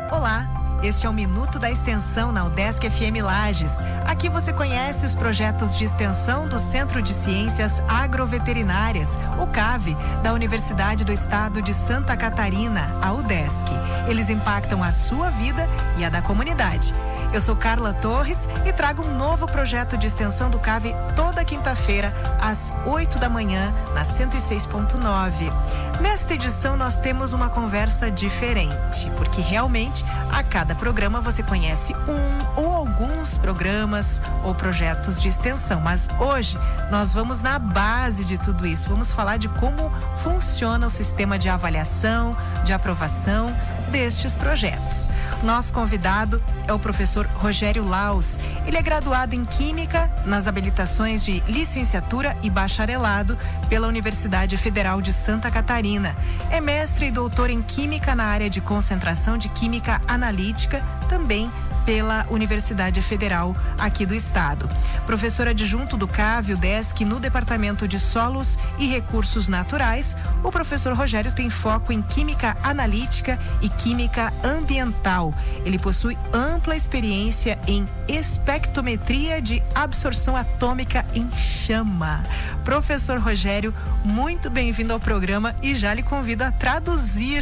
Olá, este é o Minuto da Extensão na UDESC FM Lages. Aqui você conhece os projetos de extensão do Centro de Ciências Agroveterinárias, o CAV, da Universidade do Estado de Santa Catarina, a UDESC. Eles impactam a sua vida e a da comunidade. Eu sou Carla Torres e trago um novo projeto de extensão do CAV toda quinta-feira, às 8 da manhã, na 106.9. Nesta edição, nós temos uma conversa diferente, porque realmente, a cada programa você conhece um ou alguns programas ou projetos de extensão. Mas hoje, nós vamos na base de tudo isso. Vamos falar de como funciona o sistema de avaliação, de aprovação destes projetos. Nosso convidado é o professor Rogério Laus. Ele é graduado em Química nas habilitações de licenciatura e bacharelado pela Universidade Federal de Santa Catarina. É mestre e doutor em Química na área de concentração de Química Analítica, também pela Universidade Federal aqui do estado. Professor adjunto do CAV, UDESC, no Departamento de Solos e Recursos Naturais, o professor Rogério tem foco em Química Analítica e Química Ambiental. Ele possui ampla experiência em espectrometria de absorção atômica em chama. Professor Rogério, muito bem-vindo ao programa e já lhe convido a traduzir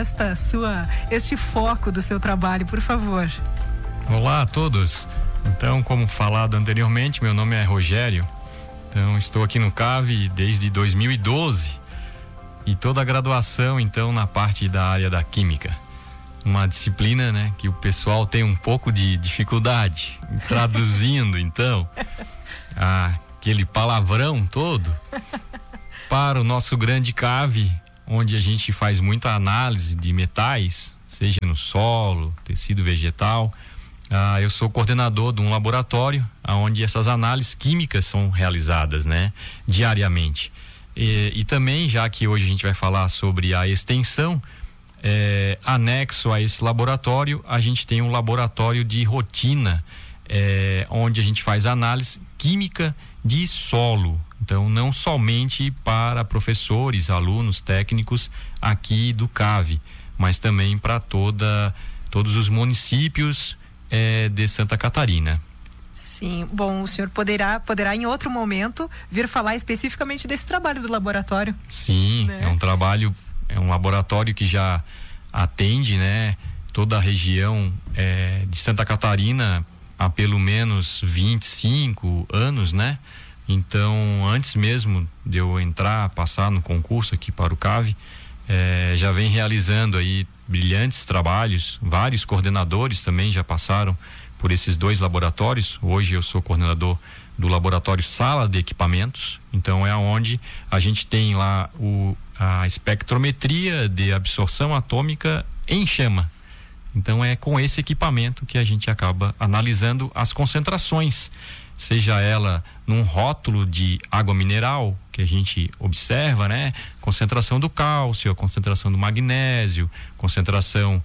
este foco do seu trabalho, por favor. Olá a todos. Então, como falado anteriormente, meu nome é Rogério. Então, estou aqui no CAV desde 2012 e toda a graduação, então, na parte da área da Química. Uma disciplina, né, que o pessoal tem um pouco de dificuldade traduzindo, então, aquele palavrão todo para o nosso grande CAV, onde a gente faz muita análise de metais, seja no solo, tecido vegetal. Eu sou coordenador de um laboratório onde essas análises químicas são realizadas, né, diariamente. E também, já que hoje a gente vai falar sobre a extensão, anexo a esse laboratório, a gente tem um laboratório de rotina, onde a gente faz análise química de solo. Então, não somente para professores, alunos, técnicos aqui do CAV, mas também para todos os municípios de Santa Catarina. Sim, bom, o senhor poderá em outro momento vir falar especificamente desse trabalho do laboratório. Sim, né? É um laboratório que já atende, né, toda a região de Santa Catarina há pelo menos 25 anos, né? Então, antes mesmo de eu passar no concurso aqui para o CAV, já vem realizando aí brilhantes trabalhos. Vários coordenadores também já passaram por esses dois laboratórios. Hoje eu sou coordenador do laboratório Sala de Equipamentos. Então é onde a gente tem lá a espectrometria de absorção atômica em chama. Então é com esse equipamento que a gente acaba analisando as concentrações, seja ela num rótulo de água mineral, que a gente observa, né? Concentração do cálcio, a concentração do magnésio, concentração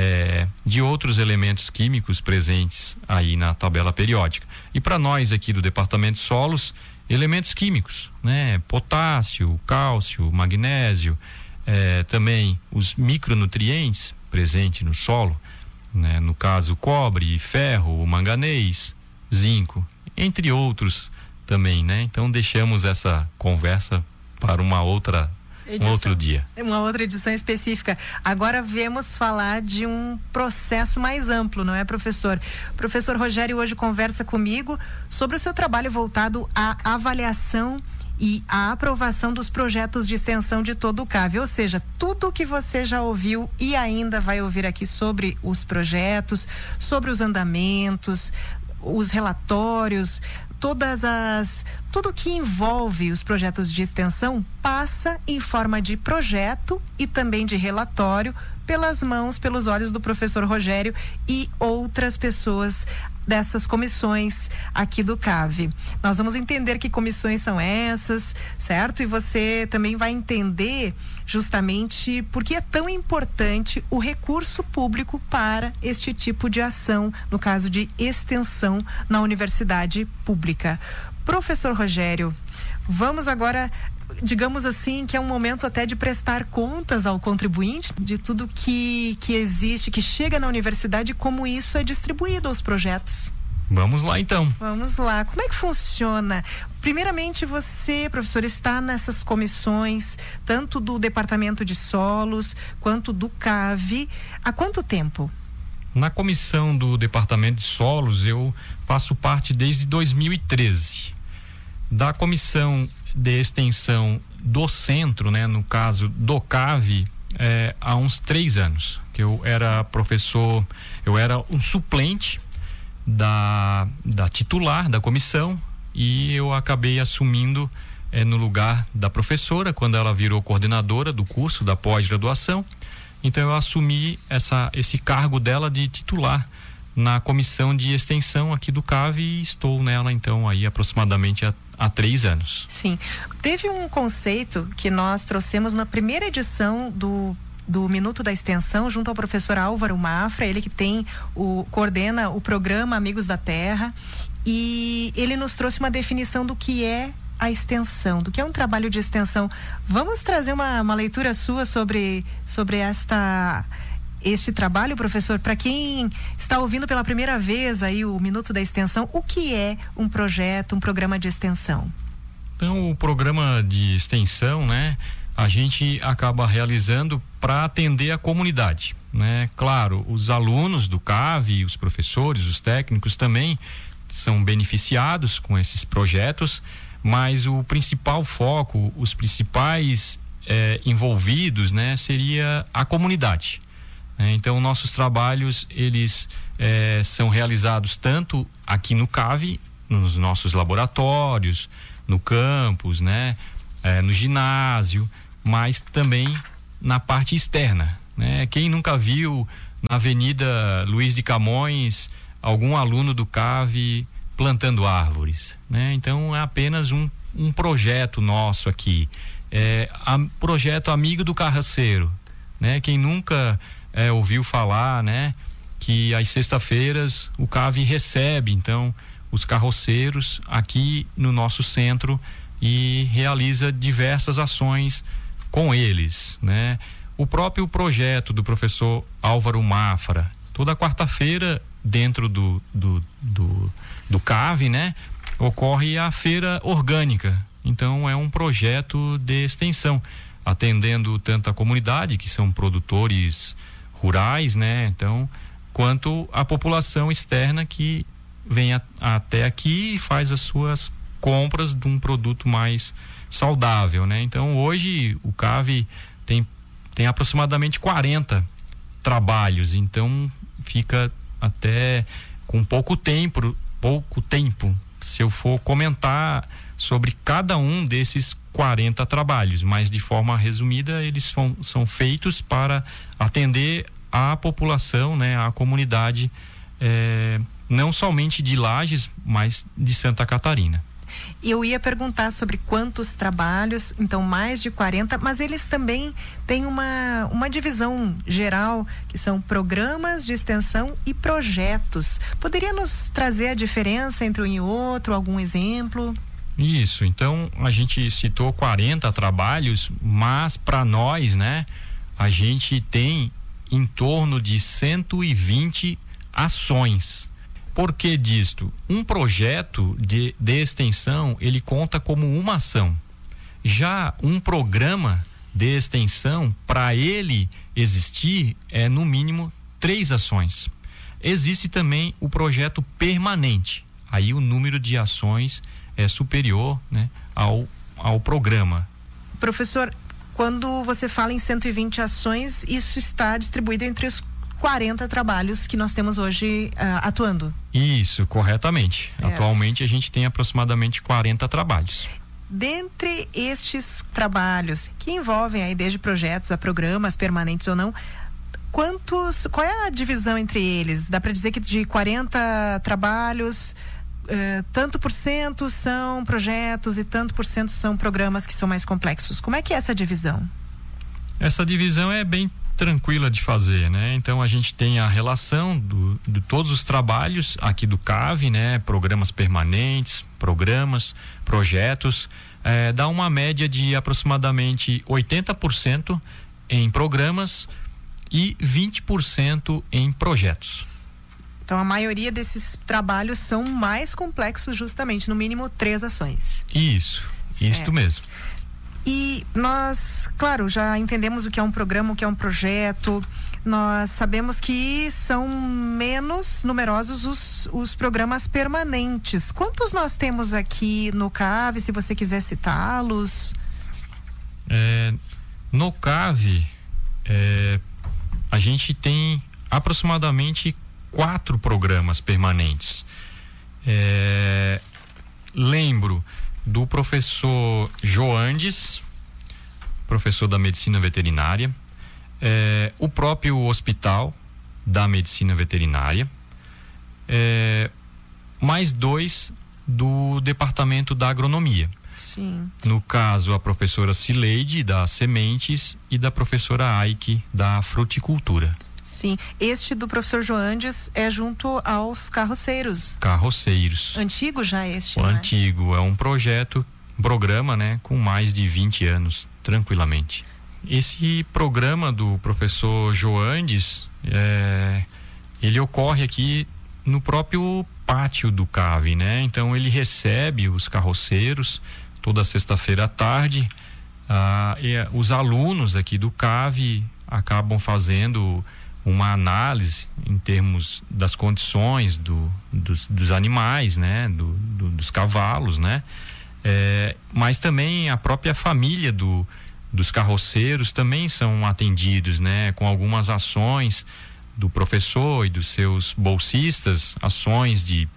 de outros elementos químicos presentes aí na tabela periódica. E para nós aqui do Departamento de Solos, elementos químicos, né? Potássio, cálcio, magnésio, também os micronutrientes presentes no solo, né? No caso, cobre, ferro, manganês, zinco, entre outros também, né? Então deixamos essa conversa para um outro dia. Uma outra edição específica. Agora vamos falar de um processo mais amplo, não é, professor? Professor Rogério hoje conversa comigo sobre o seu trabalho voltado à avaliação e à aprovação dos projetos de extensão de todo o CAV, ou seja, tudo que você já ouviu e ainda vai ouvir aqui sobre os projetos, sobre os andamentos, os relatórios, tudo que envolve os projetos de extensão passa em forma de projeto e também de relatório pelos olhos do professor Rogério e outras pessoas dessas comissões aqui do CAV. Nós vamos entender que comissões são essas, certo? E você também vai entender justamente por que é tão importante o recurso público para este tipo de ação, no caso de extensão na universidade pública. Professor Rogério, vamos agora digamos assim, que é um momento até de prestar contas ao contribuinte de tudo que existe, que chega na universidade e como isso é distribuído aos projetos. Vamos lá, então. Vamos lá. Como é que funciona? Primeiramente, você, professor, está nessas comissões, tanto do Departamento de Solos quanto do CAV. Há quanto tempo? Na comissão do Departamento de Solos, eu faço parte desde 2013. Da comissão de extensão do centro, né, no caso do CAV, há uns 3 anos, que eu era professor, eu era um suplente da titular da comissão e eu acabei assumindo no lugar da professora quando ela virou coordenadora do curso da pós-graduação. Então eu assumi esse cargo dela de titular na comissão de extensão aqui do CAV e estou nela então aí aproximadamente há 3 anos. Sim, teve um conceito que nós trouxemos na primeira edição do Minuto da Extensão, junto ao professor Álvaro Mafra, ele que coordena o programa Amigos da Terra, e ele nos trouxe uma definição do que é a extensão, do que é um trabalho de extensão. Vamos trazer uma leitura sua sobre este trabalho, professor, para quem está ouvindo pela primeira vez aí o Minuto da Extensão, o que é um projeto, um programa de extensão? Então, o programa de extensão, né, a gente acaba realizando para atender a comunidade, né? Claro, os alunos do CAV, os professores, os técnicos também são beneficiados com esses projetos, mas o principal foco, os principais envolvidos, né, seria a comunidade. Então, nossos trabalhos, eles são realizados tanto aqui no CAV, nos nossos laboratórios, no campus, né, no ginásio, mas também na parte externa, né? Quem nunca viu na Avenida Luiz de Camões algum aluno do CAV plantando árvores, né? Então é apenas um projeto nosso aqui, projeto Amigo do Carroceiro, né? Quem nunca ouviu falar, né, que às sextas-feiras o CAV recebe então os carroceiros aqui no nosso centro e realiza diversas ações com eles, né? O próprio projeto do professor Álvaro Mafra, toda quarta-feira dentro do CAV, né, ocorre a feira orgânica. Então é um projeto de extensão, atendendo tanto a comunidade, que são produtores rurais, né, então, quanto a população externa que vem até aqui e faz as suas compras de um produto mais saudável, né? Então hoje o CAV tem aproximadamente 40 trabalhos, então fica até com pouco tempo se eu for comentar sobre cada um desses 40 trabalhos, mas de forma resumida eles são feitos para atender a população, né, a comunidade, não somente de Lages, mas de Santa Catarina. Eu ia perguntar sobre quantos trabalhos, então mais de 40, mas eles também têm uma divisão geral, que são programas de extensão e projetos. Poderia nos trazer a diferença entre um e outro, algum exemplo? Isso, então a gente citou 40 trabalhos, mas para nós, né, a gente tem em torno de 120 ações. Por que disto? Um projeto de extensão, ele conta como uma ação. Já um programa de extensão, para ele existir, é no mínimo 3 ações. Existe também o projeto permanente. Aí o número de ações é superior, né, ao programa. Professor, quando você fala em 120 ações, isso está distribuído entre os 40 trabalhos que nós temos hoje atuando. Isso, corretamente. Certo. Atualmente a gente tem aproximadamente 40 trabalhos. Dentre estes trabalhos, que envolvem aí desde projetos a programas permanentes ou não, qual é a divisão entre eles? Dá para dizer que de 40 trabalhos, tanto por cento são projetos e tanto por cento são programas que são mais complexos. Como é que é essa divisão? Essa divisão é bem tranquila de fazer, né? Então a gente tem a relação de todos os trabalhos aqui do CAV, né? Programas permanentes, projetos, dá uma média de aproximadamente 80% em programas e 20% em projetos. Então a maioria desses trabalhos são mais complexos, justamente, no mínimo 3 ações. Isso mesmo. E nós, claro, já entendemos o que é um programa, o que é um projeto. Nós sabemos que são menos numerosos os programas permanentes. Quantos nós temos aqui no CAV, se você quiser citá-los? No CAV, a gente tem aproximadamente 4 programas permanentes. Lembro do professor Joandes, professor da medicina veterinária, o próprio hospital da medicina veterinária, mais 2 do departamento da agronomia. Sim. No caso, a professora Cileide, da sementes, e da professora Aike, da fruticultura. Sim, este do professor Joandes é junto aos carroceiros. Carroceiros. Antigo já este, né? Né? Antigo, é um programa, né, com mais de 20 anos, tranquilamente. Esse programa do professor Joandes, ele ocorre aqui no próprio pátio do CAV, né? Então ele recebe os carroceiros toda sexta-feira à tarde, e os alunos aqui do CAV acabam fazendo uma análise em termos das condições dos animais, né? Dos cavalos, né? Mas também a própria família dos carroceiros também são atendidos, né? Com algumas ações do professor e dos seus bolsistas, ações de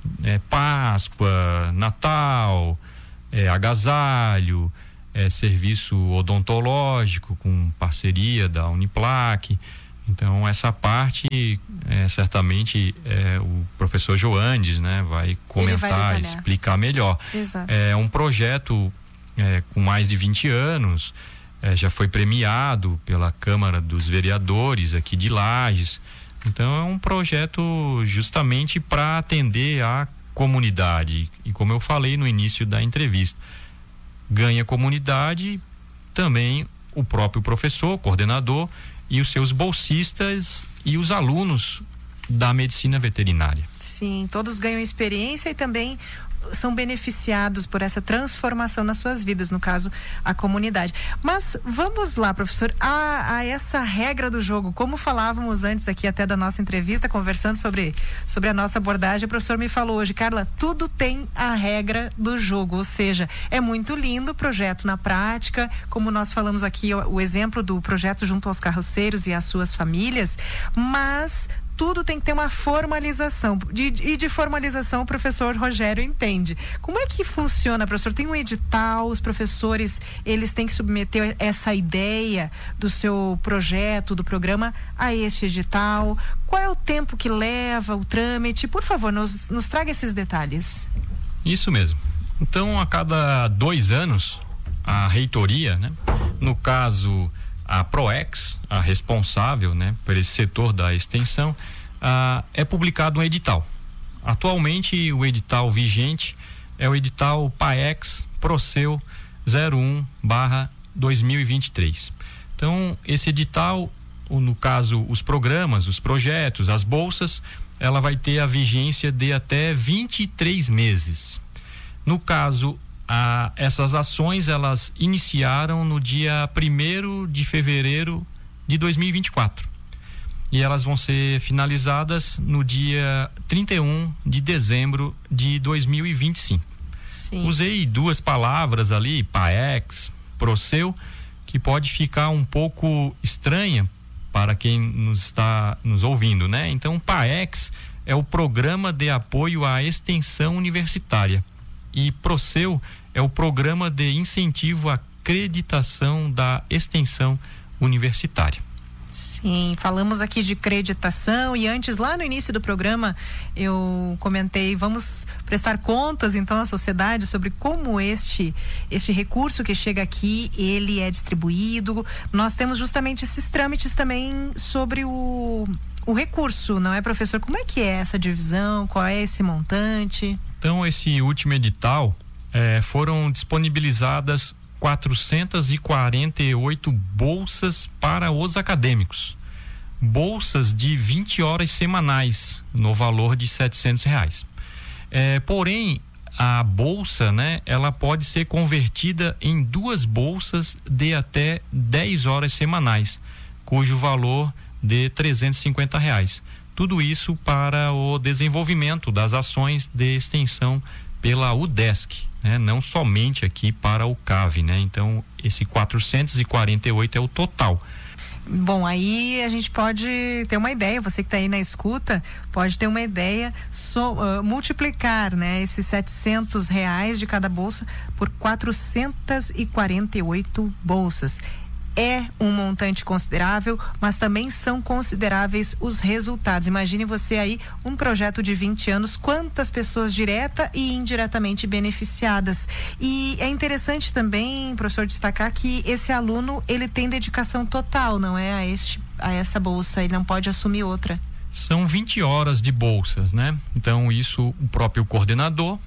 Páscoa, Natal, agasalho, serviço odontológico com parceria da Uniplac. Então essa parte certamente o professor Joandes, né, vai comentar, explicar melhor. Exato. É um projeto com mais de 20 anos, já foi premiado pela Câmara dos Vereadores aqui de Lages. Então é um projeto justamente para atender a comunidade, e como eu falei no início da entrevista, ganha comunidade, também o próprio professor, coordenador, e os seus bolsistas e os alunos da medicina veterinária. Sim, todos ganham experiência e também são beneficiados por essa transformação nas suas vidas, no caso, a comunidade. Mas vamos lá, professor, a essa regra do jogo, como falávamos antes aqui até da nossa entrevista, conversando sobre a nossa abordagem, o professor me falou hoje, Carla, tudo tem a regra do jogo, ou seja, é muito lindo o projeto na prática, como nós falamos aqui, o exemplo do projeto junto aos carroceiros e às suas famílias, mas tudo tem que ter uma formalização. E de formalização o professor Rogério entende. Como é que funciona, professor? Tem um edital, os professores, eles têm que submeter essa ideia do seu projeto, do programa, a este edital. Qual é o tempo que leva o trâmite? Por favor, nos traga esses detalhes. Isso mesmo. Então, a cada 2 anos, a reitoria, né, no caso a PROEX, a responsável, né, por esse setor da extensão, é publicado um edital. Atualmente o edital vigente é o edital PAEX Proceu 01/2023. Então esse edital, no caso os programas, os projetos, as bolsas, ela vai ter a vigência de até 23 meses. No caso, essas ações elas iniciaram no dia 1º de fevereiro de 2024 e elas vão ser finalizadas no dia 31 de dezembro de 2025. Sim. Usei 2 palavras ali, PAEX, Proceu, que pode ficar um pouco estranha para quem está nos ouvindo, né? Então, PAEX é o Programa de Apoio à Extensão Universitária e Proceu é o Programa de Incentivo à Acreditação da Extensão Universitária. Sim, falamos aqui de acreditação e antes, lá no início do programa, eu comentei, vamos prestar contas então à sociedade sobre como este recurso que chega aqui, ele é distribuído. Nós temos justamente esses trâmites também sobre o recurso, não é, professor? Como é que é essa divisão? Qual é esse montante? Então, esse último edital, foram disponibilizadas 448 bolsas para os acadêmicos. Bolsas de 20 horas semanais, no valor de R$700. Porém, a bolsa, né, ela pode ser convertida em 2 bolsas de até 10 horas semanais, cujo valor de R$350. Tudo isso para o desenvolvimento das ações de extensão pela UDESC, né? Não somente aqui para o CAV, né? Então, esse 448 é o total. Bom, aí a gente pode ter uma ideia, você que está aí na escuta, pode ter uma ideia, multiplicar, né, esses R$700 de cada bolsa por 448 bolsas. É um montante considerável, mas também são consideráveis os resultados. Imagine você aí, um projeto de 20 anos, quantas pessoas direta e indiretamente beneficiadas. E é interessante também, professor, destacar que esse aluno, ele tem dedicação total, não é? A essa bolsa, ele não pode assumir outra. São 20 horas de bolsas, né? Então, isso o próprio coordenador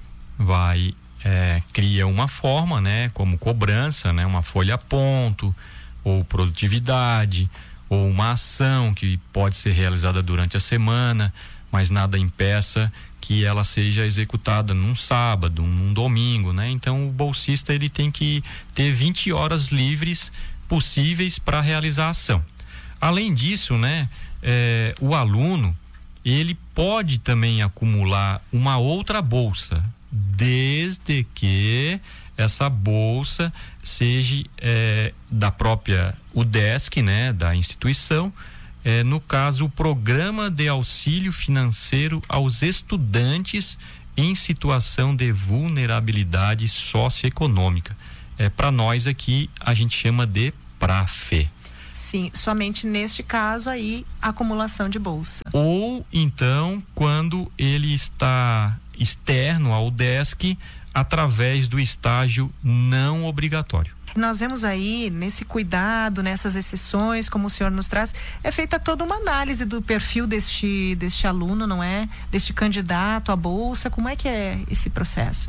cria uma forma, né? Como cobrança, né? Uma folha a ponto, ou produtividade, ou uma ação que pode ser realizada durante a semana, mas nada impeça que ela seja executada num sábado, num domingo, né? Então, o bolsista, ele tem que ter 20 horas livres possíveis para realizar a ação. Além disso, né, o aluno, ele pode também acumular uma outra bolsa, desde que essa bolsa seja da própria UDESC, né, da instituição, no caso, o Programa de Auxílio Financeiro aos Estudantes em Situação de Vulnerabilidade Socioeconômica. Para nós aqui, a gente chama de PRAFE. Sim, somente neste caso aí, acumulação de bolsa. Ou então, quando ele está externo ao UDESC, através do estágio não obrigatório. Nós vemos aí, nesse cuidado, nessas exceções, como o senhor nos traz, é feita toda uma análise do perfil deste aluno, não é? Deste candidato à bolsa. Como é que é esse processo?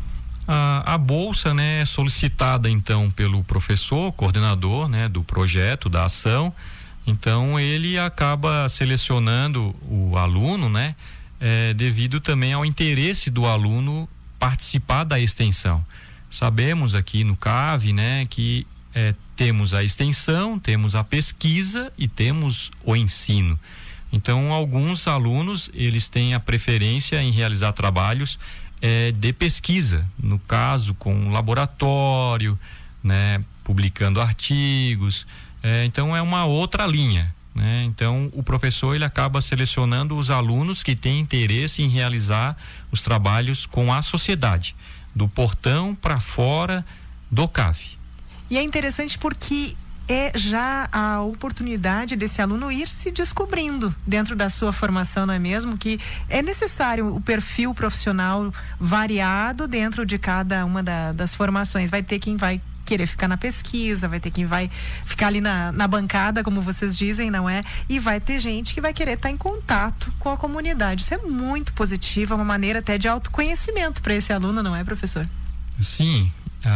A bolsa, né, é solicitada então pelo professor, coordenador, né, do projeto, da ação. Então, ele acaba selecionando o aluno, né, devido também ao interesse do aluno participar da extensão. Sabemos aqui no CAV, né, que temos a extensão, temos a pesquisa e temos o ensino. Então, alguns alunos, eles têm a preferência em realizar trabalhos de pesquisa, no caso com laboratório, né, publicando artigos. Então, é uma outra linha, né? Então, o professor, ele acaba selecionando os alunos que têm interesse em realizar os trabalhos com a sociedade, do portão para fora do CAV. E é interessante porque é já a oportunidade desse aluno ir se descobrindo dentro da sua formação, não é mesmo? Que é necessário o perfil profissional variado dentro de cada uma das formações. Vai ter quem vai querer ficar na pesquisa, vai ter quem vai ficar ali na bancada, como vocês dizem, não é? E vai ter gente que vai querer estar em contato com a comunidade. Isso é muito positivo, é uma maneira até de autoconhecimento para esse aluno, não é, professor? Sim,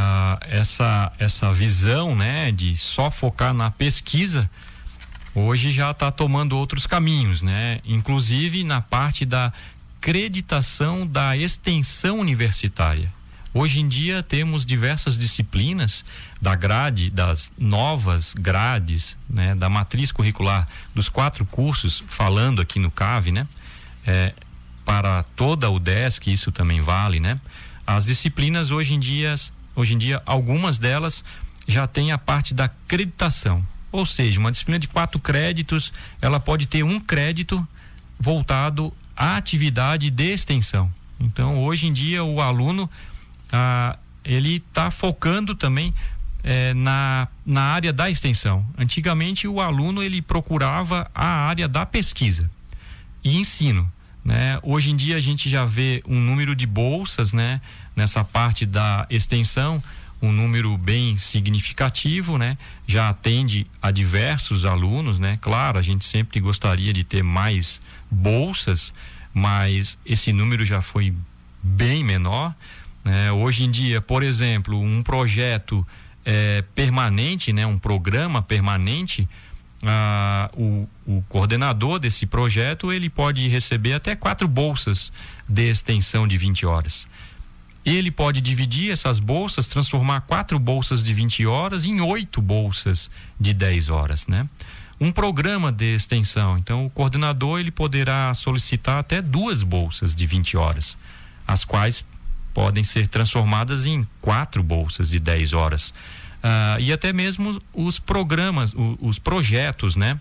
essa visão, né, de só focar na pesquisa, hoje já está tomando outros caminhos, né? Inclusive na parte da acreditação da extensão universitária. Hoje em dia temos diversas disciplinas da grade, das novas grades, né, da matriz curricular dos 4 cursos, falando aqui no CAV, né? Para toda a UDESC, isso também vale, né? As disciplinas hoje em dia, algumas delas já têm a parte da acreditação. Ou seja, uma disciplina de 4 créditos, ela pode ter 1 crédito voltado à atividade de extensão. Então, hoje em dia, o aluno ele está focando também na área da extensão. Antigamente, o aluno, ele procurava a área da pesquisa e ensino, né? Hoje em dia a gente já vê um número de bolsas, né, nessa parte da extensão, um número bem significativo, né? Já atende a diversos alunos, né? Claro, a gente sempre gostaria de ter mais bolsas, mas esse número já foi bem menor. Hoje em dia, por exemplo, um projeto permanente, né, um programa permanente, o coordenador desse projeto ele pode receber até 4 bolsas de extensão de 20 horas. Ele pode dividir essas bolsas, transformar 4 bolsas de 20 horas em 8 bolsas de 10 horas, né? Um programa de extensão, então o coordenador ele poderá solicitar até 2 bolsas de 20 horas, as quais podem ser transformadas em 4 bolsas de 10 horas. E até mesmo os programas, os projetos, né?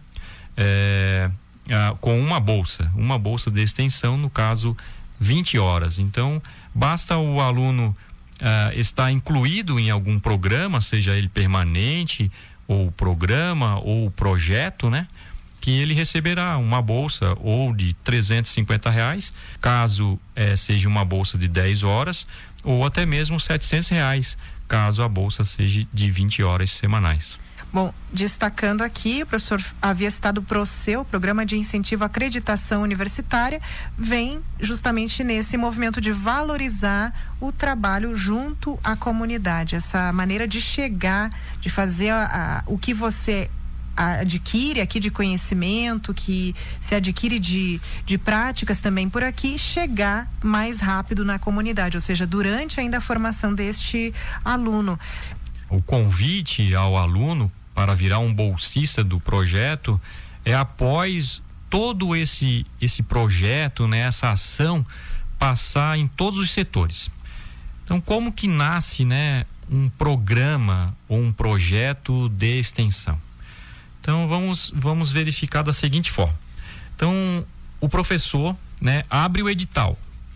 Com uma bolsa de extensão, no caso 20 horas. Então, basta o aluno estar incluído em algum programa, seja ele permanente, ou programa, ou projeto, né? Que ele receberá uma bolsa ou de R$350, caso seja uma bolsa de 10 horas, ou até mesmo R$700, caso a bolsa seja de 20 horas semanais. Bom, destacando aqui, o professor havia citado o PROCEU, Programa de Incentivo à Acreditação Universitária, vem justamente nesse movimento de valorizar o trabalho junto à comunidade, essa maneira de chegar, de fazer o que você adquire aqui de conhecimento, que se adquire de práticas também por aqui, chegar mais rápido na comunidade, ou seja, durante ainda a formação deste aluno. O convite ao aluno para virar um bolsista do projeto é após todo esse projeto, né, essa ação passar em todos os setores. Então, como que nasce, né, um programa ou um projeto de extensão? Então, vamos verificar da seguinte forma. Então, o professor, né, abre o edital.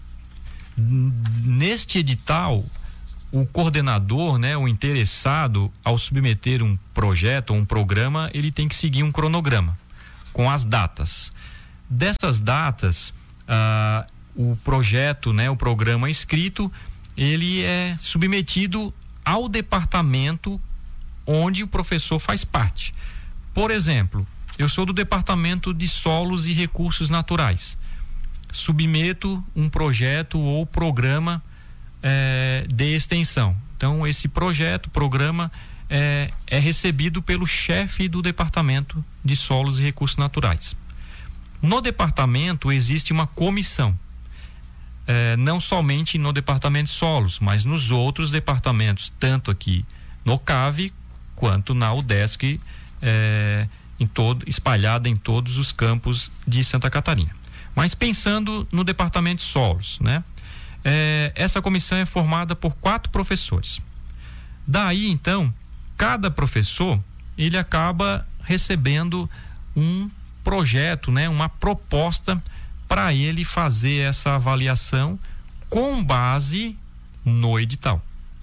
Neste edital, o coordenador, né, o interessado, ao submeter um projeto ou um programa, ele tem que seguir um cronograma com as datas. Dessas datas, o projeto, né, o programa escrito, ele é submetido ao departamento onde o professor faz parte. Por exemplo, eu sou do Departamento de Solos e Recursos Naturais. Submeto um projeto ou programa de extensão. Então, esse programa é recebido pelo chefe do Departamento de Solos e Recursos Naturais. No departamento existe uma comissão, não somente no Departamento de Solos, mas nos outros departamentos, tanto aqui no CAV quanto na UDESC, espalhada em todos os campos de Santa Catarina. Mas pensando no Departamento de Solos, né? Essa comissão é formada por 4 professores. Daí, então, cada professor, ele acaba recebendo um projeto, né? Uma proposta para ele fazer essa avaliação com base no edital.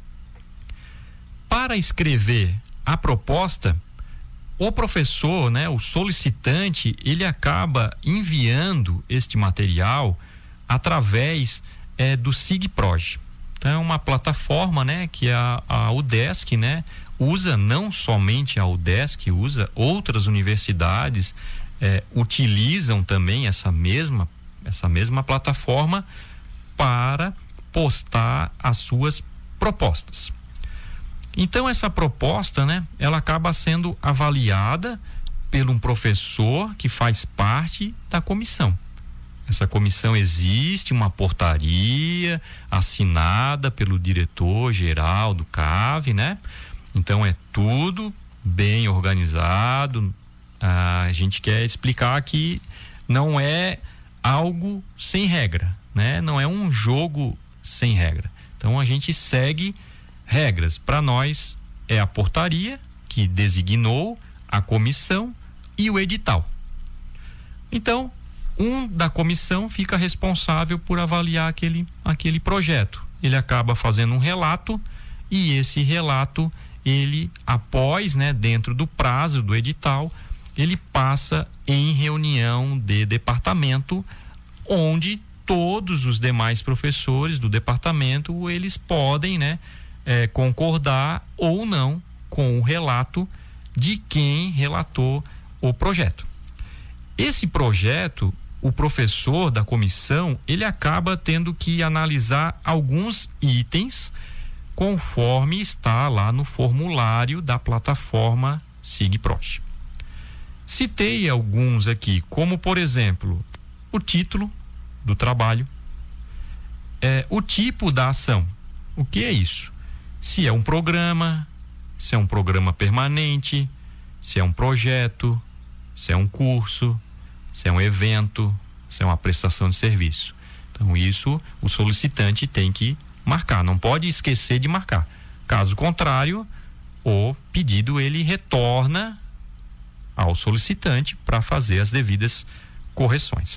Para escrever a proposta, o professor, né, o solicitante, ele acaba enviando este material através do SIGPROJ. Então, é uma plataforma, né, que a UDESC, né, usa, não somente a UDESC, usa, outras universidades utilizam também essa mesma plataforma para postar as suas propostas. Então, essa proposta, né, ela acaba sendo avaliada por um professor que faz parte da comissão. Essa comissão existe, uma portaria assinada pelo diretor-geral do CAV, né? Então, é tudo bem organizado. A gente quer explicar que não é algo sem regra, né? Não é um jogo sem regra. Então, a gente segue regras. Para nós é a portaria que designou a comissão e o edital. Então, da comissão fica responsável por avaliar aquele projeto. Ele acaba fazendo um relato e esse relato, ele após, né, dentro do prazo do edital, ele passa em reunião de departamento, onde todos os demais professores do departamento, eles podem, né, concordar ou não com o relato de quem relatou o projeto. Esse projeto, o professor da comissão, ele acaba tendo que analisar alguns itens conforme está lá no formulário da plataforma SIGPROT. Citei alguns aqui, como por exemplo, o título do trabalho, o tipo da ação. O que é isso? Se é um programa, se é um programa permanente, se é um projeto, se é um curso, se é um evento, se é uma prestação de serviço. Então isso o solicitante tem que marcar, não pode esquecer de marcar. Caso contrário, o pedido ele retorna ao solicitante para fazer as devidas correções.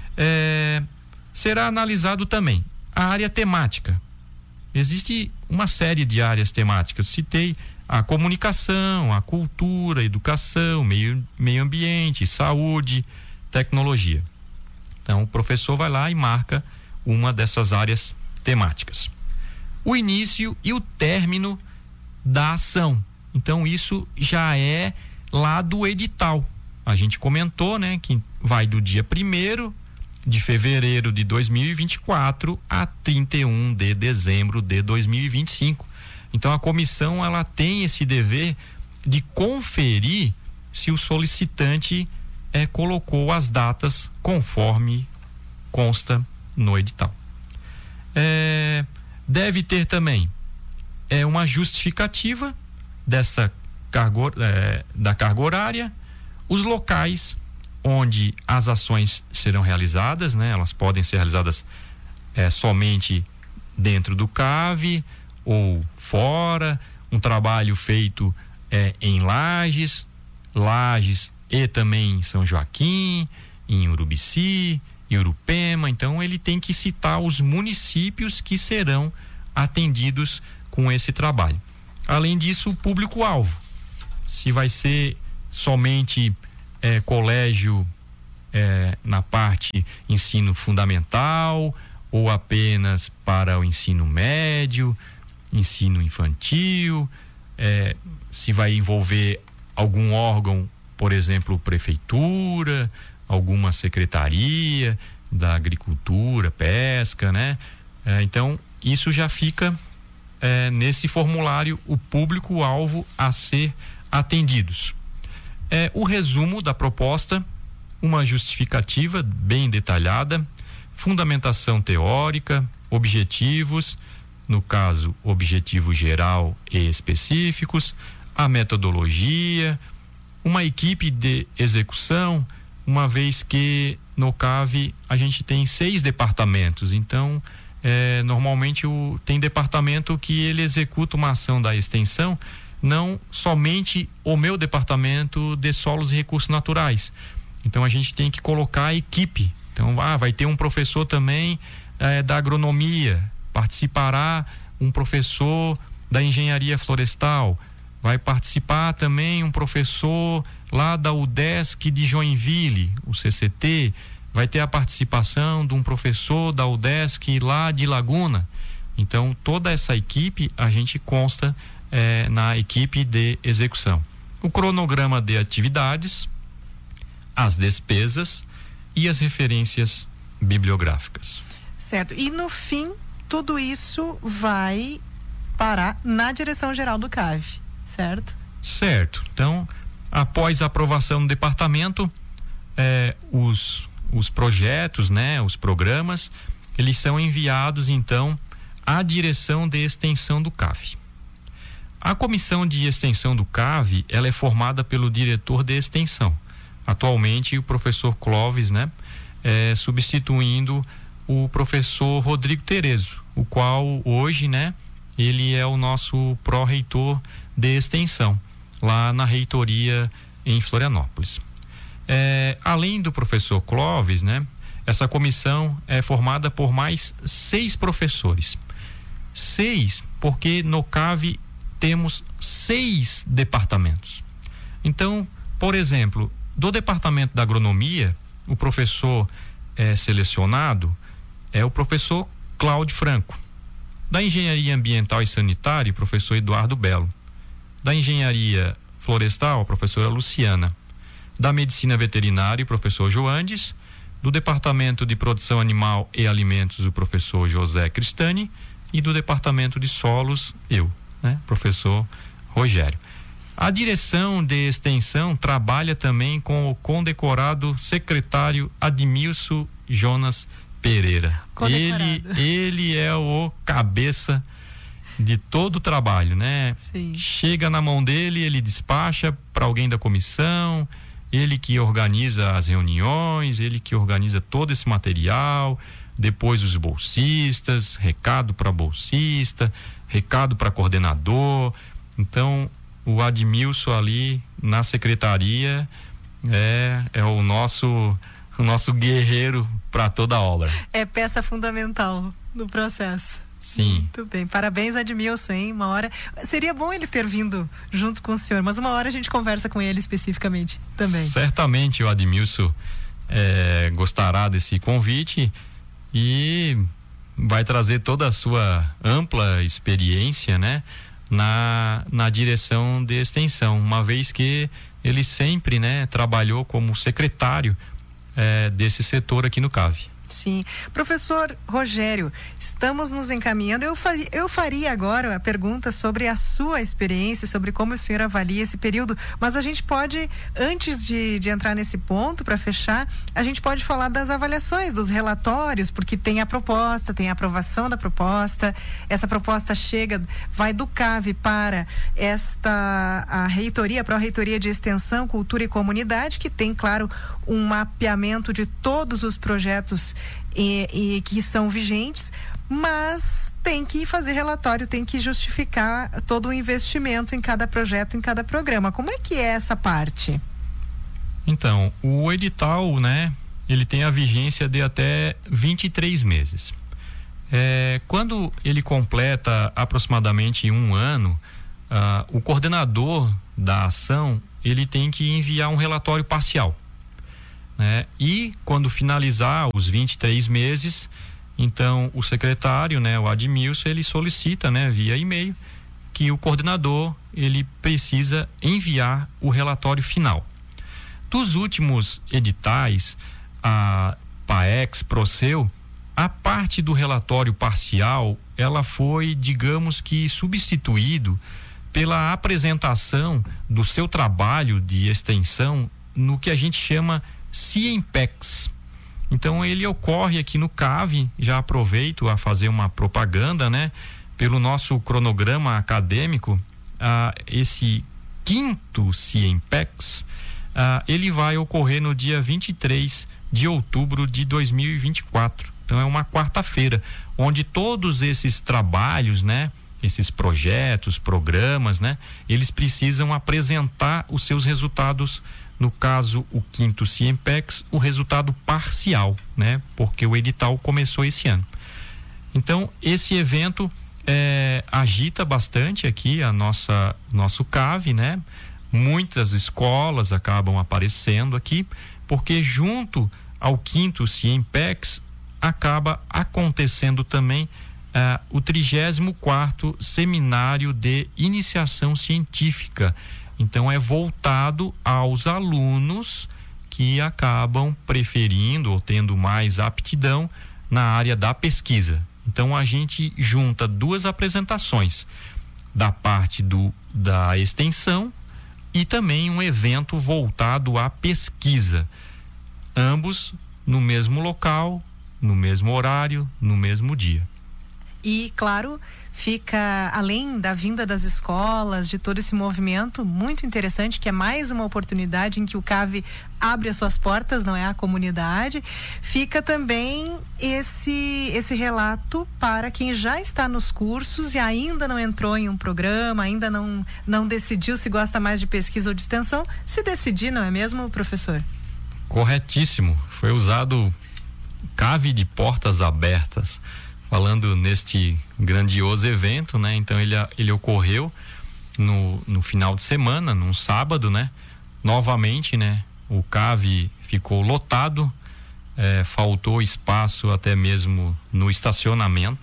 Será analisado também a área temática. Existe uma série de áreas temáticas. Citei a comunicação, a cultura, a educação, meio ambiente, saúde, tecnologia. Então o professor vai lá e marca uma dessas áreas temáticas. O início e o término da ação. Então isso já é lá do edital. A gente comentou, né, que vai do dia 1º de fevereiro de 2024 a 31 de dezembro de 2025. Então a comissão ela tem esse dever de conferir se o solicitante colocou as datas conforme consta no edital. Deve ter também uma justificativa dessa da carga horária, os locais onde as ações serão realizadas, né? Elas podem ser realizadas somente dentro do CAV ou fora, um trabalho feito em Lages e também em São Joaquim, em Urubici, em Urupema. Então ele tem que citar os municípios que serão atendidos com esse trabalho. Além disso, o público-alvo, se vai ser somente colégio na parte ensino fundamental ou apenas para o ensino médio, ensino infantil, se vai envolver algum órgão, por exemplo, prefeitura, alguma secretaria da agricultura, pesca, né? Então isso já fica nesse formulário, o público-alvo a ser atendidos. O resumo da proposta, uma justificativa bem detalhada, fundamentação teórica, objetivos, no caso, objetivo geral e específicos, a metodologia, uma equipe de execução, uma vez que no CAV a gente tem 6 departamentos, então normalmente tem departamento que ele executa uma ação da extensão, não somente o meu departamento de solos e recursos naturais. Então a gente tem que colocar a equipe. Então vai ter um professor também da agronomia, participará um professor da engenharia florestal, vai participar também um professor lá da UDESC de Joinville, o CCT, vai ter a participação de um professor da UDESC lá de Laguna. Então toda essa equipe a gente consta na equipe de execução. O cronograma de atividades, as despesas e as referências bibliográficas. Certo. E no fim, tudo isso vai parar na direção-geral do CAV, certo? Certo. Então, após a aprovação do departamento, os projetos, né, os programas, eles são enviados então à direção de extensão do CAV. A comissão de extensão do CAV, ela é formada pelo diretor de extensão. Atualmente o professor Clóvis, né, substituindo o professor Rodrigo Terezo, o qual hoje, né, ele é o nosso pró-reitor de extensão, lá na reitoria em Florianópolis. Além do professor Clóvis, né, essa comissão é formada por mais 6 professores. 6, porque no CAV temos 6 departamentos. Então, por exemplo, do departamento da agronomia, o professor selecionado é o professor Cláudio Franco. Da engenharia ambiental e sanitária, o professor Eduardo Belo. Da engenharia florestal, a professora Luciana. Da medicina veterinária, o professor Joandes. Do Departamento de Produção Animal e Alimentos, o professor José Cristani, e do Departamento de Solos, eu, né, professor Rogério. A direção de extensão trabalha também com o condecorado secretário Admilson Jonas Pereira. Ele é o cabeça de todo o trabalho, né? Sim. Chega na mão dele, ele despacha para alguém da comissão, ele que organiza as reuniões, ele que organiza todo esse material, depois os bolsistas, recado para bolsista, recado para coordenador. Então, o Admilson ali na secretaria é o nosso guerreiro para toda a obra. É peça fundamental no processo. Sim. Muito bem, parabéns, Admilson, hein? Uma hora, seria bom ele ter vindo junto com o senhor, mas uma hora a gente conversa com ele especificamente também. Certamente o Admilson gostará desse convite e vai trazer toda a sua ampla experiência, né, na direção de extensão, uma vez que ele sempre, né, trabalhou como secretário desse setor aqui no CAV. Sim. Professor Rogério, estamos nos encaminhando. Eu faria agora a pergunta sobre a sua experiência, sobre como o senhor avalia esse período, mas a gente pode, antes de entrar nesse ponto, para fechar, a gente pode falar das avaliações, dos relatórios, porque tem a proposta, tem a aprovação da proposta, essa proposta vai do CAV para a reitoria, para a Reitoria de Extensão, Cultura e Comunidade, que tem, claro, um mapeamento de todos os projetos e que são vigentes, mas tem que fazer relatório, tem que justificar todo o investimento em cada projeto, em cada programa. Como é que é essa parte? Então, o edital, né, ele tem a vigência de até 23 meses. Quando ele completa aproximadamente um ano, o coordenador da ação, ele tem que enviar um relatório parcial. E quando finalizar os 23 meses, então o secretário, né, o Admilson, ele solicita, né, via e-mail, que o coordenador ele precisa enviar o relatório final. Dos últimos editais, a PAEX, Proceu, a parte do relatório parcial, ela foi, digamos que, substituído pela apresentação do seu trabalho de extensão no que a gente chama CIEMPEX. Então ele ocorre aqui no CAV. Já aproveito a fazer uma propaganda, né? Pelo nosso cronograma acadêmico, esse 5º CIEMPEX, ele vai ocorrer no dia 23 de outubro de 2024. Então é uma quarta-feira, onde todos esses trabalhos, né? Esses projetos, programas, né? Eles precisam apresentar os seus resultados. No caso, o 5º CIEMPEX, o resultado parcial, né? Porque o edital começou esse ano. Então, esse evento agita bastante aqui nosso CAV, né? Muitas escolas acabam aparecendo aqui, porque junto ao 5º CIEMPEX acaba acontecendo também o 34º Seminário de Iniciação Científica. Então é voltado aos alunos que acabam preferindo ou tendo mais aptidão na área da pesquisa. Então a gente junta duas apresentações da parte da extensão e também um evento voltado à pesquisa. Ambos no mesmo local, no mesmo horário, no mesmo dia. E, claro, fica, além da vinda das escolas, de todo esse movimento muito interessante, que é mais uma oportunidade em que o CAV abre as suas portas, não é, a comunidade, fica também esse relato para quem já está nos cursos e ainda não entrou em um programa, ainda não decidiu se gosta mais de pesquisa ou de extensão, se decidir, não é mesmo, professor? Corretíssimo. Foi usado CAV de portas abertas, falando neste grandioso evento, né? Então ele ocorreu no final de semana, num sábado, né? Novamente, né? O CAV ficou lotado, faltou espaço até mesmo no estacionamento.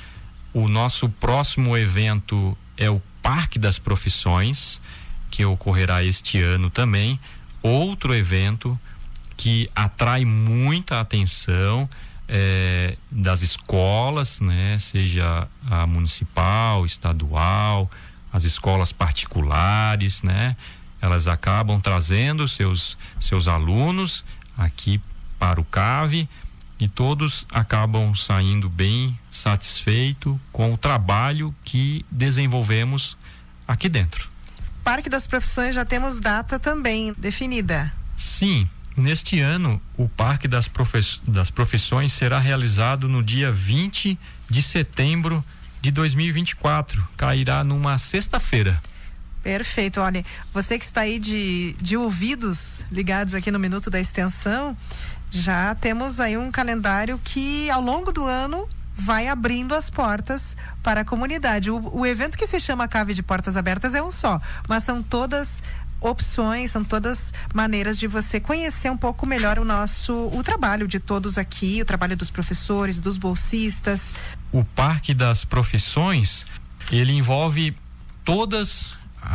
O nosso próximo evento é o Parque das Profissões, que ocorrerá este ano também. Outro evento que atrai muita atenção das escolas, né? Seja a municipal, estadual, as escolas particulares, né? Elas acabam trazendo seus alunos aqui para o CAV e todos acabam saindo bem satisfeitos com o trabalho que desenvolvemos aqui dentro. Parque das Profissões, já temos data também definida. Sim, neste ano o Parque das Profissões será realizado no dia 20 de setembro de 2024, cairá numa sexta-feira. Perfeito, olha, você que está aí de ouvidos ligados aqui no Minuto da Extensão, já temos aí um calendário que ao longo do ano vai abrindo as portas para a comunidade. O evento que se chama CAV de Portas Abertas é um só, mas são todas opções, são todas maneiras de você conhecer um pouco melhor o trabalho de todos aqui, o trabalho dos professores, dos bolsistas. O Parque das Profissões, ele envolve todas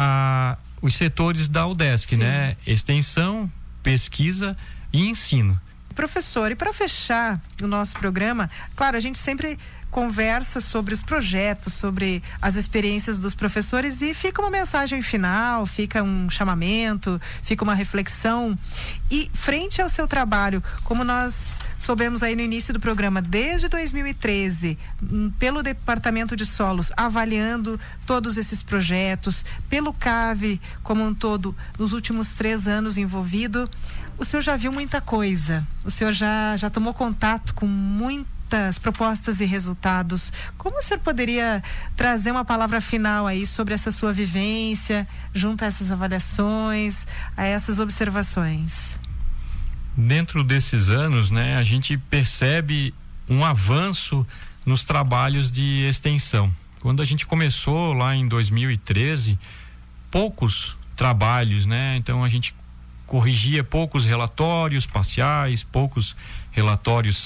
os setores da UDESC, né? Extensão, pesquisa e ensino. Professor, e para fechar o nosso programa, claro, a gente sempre conversa sobre os projetos, sobre as experiências dos professores e fica uma mensagem final, fica um chamamento, fica uma reflexão. E frente ao seu trabalho, como nós soubemos aí no início do programa, desde 2013, pelo Departamento de Solos, avaliando todos esses projetos, pelo CAV como um todo, nos últimos 3 anos envolvido, o senhor já viu muita coisa, o senhor já tomou contato com muitas propostas e resultados. Como o senhor poderia trazer uma palavra final aí sobre essa sua vivência, junto a essas avaliações, a essas observações? Dentro desses anos, né, a gente percebe um avanço nos trabalhos de extensão. Quando a gente começou lá em 2013, poucos trabalhos, né? Então a gente corrigia poucos relatórios parciais, poucos relatórios